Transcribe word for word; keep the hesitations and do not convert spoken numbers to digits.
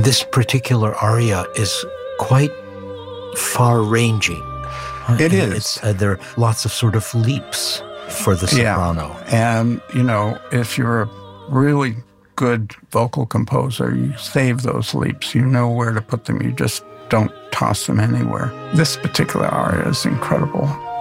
And this particular aria is quite far-ranging. It is. It's, uh, there are lots of sort of leaps for the soprano. Yeah. And, you know, if you're a really good vocal composer, you save those leaps. You know where to put them. You just don't toss them anywhere. This particular aria is incredible.